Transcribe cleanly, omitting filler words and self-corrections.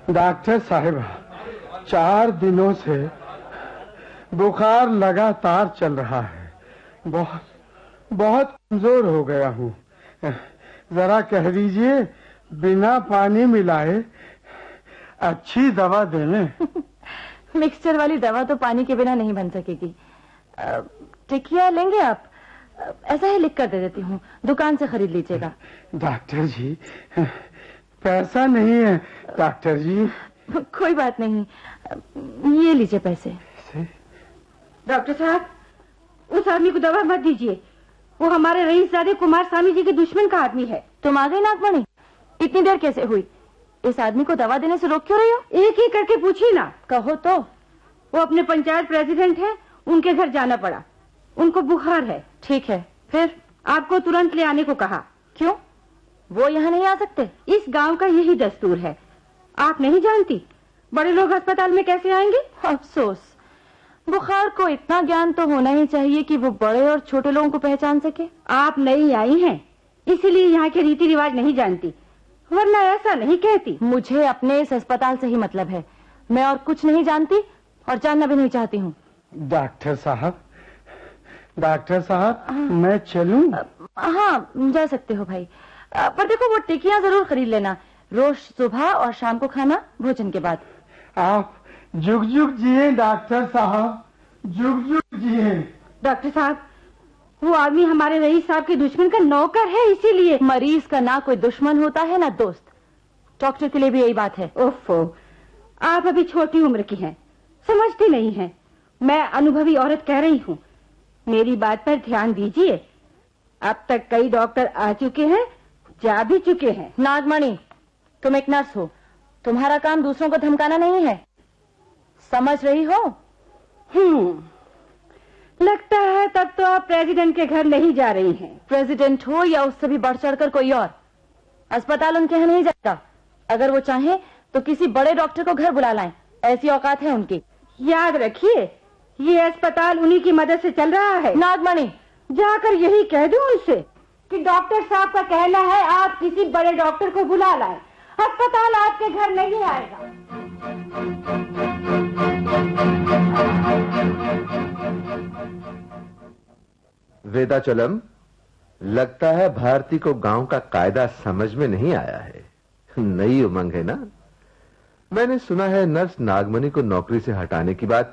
Doctor साहिबा, 4 दिनों से बुखार लगातार चल रहा है। बहुत कमजोर हो गया हूँ। जरा कह दीजिए, बिना पानी मिलाए अच्छी दवा दें। मिक्सचर वाली दवा तो पानी के बिना नहीं बन सकेगी। टिकिया लेंगे आप? ऐसा ही लिख कर दे देती हूँ, दुकान से खरीद लीजिएगा। डॉक्टर जी, पैसा नहीं है डॉक्टर जी। कोई बात नहीं, ये लीजिए पैसे। डॉक्टर साहब, उस आदमी को दवा मत दीजिए। वो हमारे रईसजादे कुमार स्वामी जी के दुश्मन का आदमी है। तुम आ गई नागमणि? इतनी देर कैसे हुई? इस आदमी को दवा देने से रोक क्यों रही हो? एक ही करके पूछिए ना। कहो तो। वो अपने पंचायत प्रेसिडेंट है, उनके घर जाना पड़ा। उनको बुखार है। ठीक है, फिर? आपको तुरंत ले आने को कहा। क्यों? वो यहाँ नहीं आ सकते? इस गांव का यही दस्तूर है। आप नहीं जानती बड़े लोग अस्पताल में कैसे आएंगे? अफसोस, बुखार को इतना ज्ञान तो होना ही चाहिए कि वो बड़े और छोटे लोगों को पहचान सके। आप नई आई हैं, इसीलिए यहाँ के रीति रिवाज नहीं जानती, वरना ऐसा नहीं कहती। मुझे अपने इस अस्पताल से ही मतलब है। मैं और कुछ नहीं जानती और जानना भी नहीं चाहती हूँ। डॉक्टर साहब, मैं चलूं? हाँ, जा सकते हो भाई। पर देखो, वो टिकियां जरूर खरीद लेना, रोज सुबह और शाम को खाना भोजन के बाद। आप जुग जुग जिए डॉक्टर साहब, जुग जुग जिए। डॉक्टर साहब, वो आदमी हमारे रईस साहब के दुश्मन का नौकर है, इसीलिए। मरीज का ना कोई दुश्मन होता है ना दोस्त। डॉक्टर के लिए भी यही बात है। ओफो, आप अभी छोटी उम्र की हैं, समझती नहीं हैं। मैं अनुभवी औरत कह रही हूँ, मेरी बात पर ध्यान दीजिए। अब तक कई डॉक्टर आ चुके हैं, जा भी चुके हैं। नागमणि, तुम एक नर्स हो, तुम्हारा काम दूसरों को धमकाना नहीं है, समझ रही हो? लगता है तब तो आप प्रेसिडेंट के घर नहीं जा रही हैं। प्रेसिडेंट हो या उससे भी बढ़ चढ़कर कोई और, अस्पताल उनके यहाँ नहीं जाता। अगर वो चाहें तो किसी बड़े डॉक्टर को घर बुला लाएं, ऐसी औकात है उनकी। याद रखिए, ये अस्पताल उन्हीं की मदद से चल रहा है। नागमणि, जाकर यही कह दूं उनसे कि डॉक्टर साहब का कहना है आप किसी बड़े डॉक्टर को बुला लाएं, अस्पताल आपके घर नहीं आएगा। वेदाचलम, लगता है भारती को गांव का कायदा समझ में नहीं आया है। नई उमंग है ना? मैंने सुना है नर्स नागमणि को नौकरी से हटाने की बात